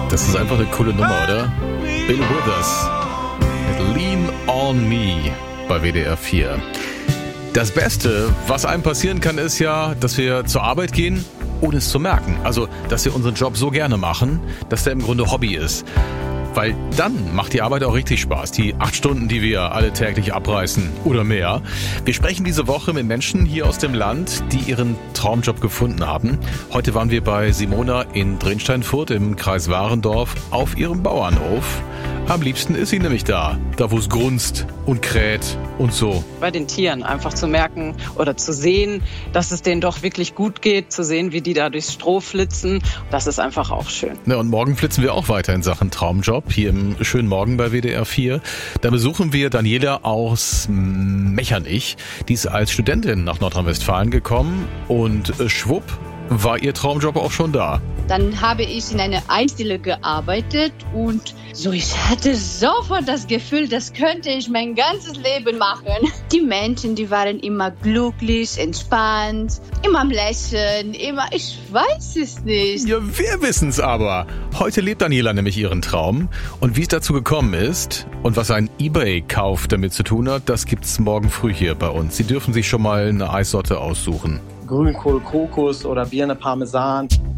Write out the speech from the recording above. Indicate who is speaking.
Speaker 1: Das ist einfach eine coole Nummer, oder? Bill Withers mit Lean on Me bei WDR 4. Das Beste, was einem passieren kann, ist ja, dass wir zur Arbeit gehen, ohne es zu merken. Also, dass wir unseren Job so gerne machen, dass der im Grunde Hobby ist. Weil dann macht die Arbeit auch richtig Spaß. Die 8 Stunden, die wir alle täglich abreißen oder mehr. Wir sprechen diese Woche mit Menschen hier aus dem Land, die ihren Traumjob gefunden haben. Heute waren wir bei Simona in Drinsteinfurt im Kreis Warendorf auf ihrem Bauernhof. Am liebsten ist sie nämlich da wo es grunzt und kräht und so.
Speaker 2: Bei den Tieren einfach zu merken oder zu sehen, dass es denen doch wirklich gut geht, zu sehen, wie die da durchs Stroh flitzen, das ist einfach auch schön.
Speaker 1: Ja, und morgen flitzen wir auch weiter in Sachen Traumjob hier im schönen Morgen bei WDR 4. Da besuchen wir Daniela aus Mechernich. Die ist als Studentin nach Nordrhein-Westfalen gekommen und schwupp war ihr Traumjob auch schon da.
Speaker 3: Dann habe ich in einer Einstelle gearbeitet und so, ich hatte sofort das Gefühl, das könnte ich mein ganzes Leben machen. Die Menschen, die waren immer glücklich, entspannt, immer am Lächeln, ich weiß es nicht.
Speaker 1: Ja, wir wissen's aber. Heute lebt Daniela nämlich ihren Traum. Und wie es dazu gekommen ist und was ein eBay-Kauf damit zu tun hat, das gibt's morgen früh hier bei uns. Sie dürfen sich schon mal eine Eissorte aussuchen.
Speaker 4: Grünkohl, Kokos oder Birne Parmesan.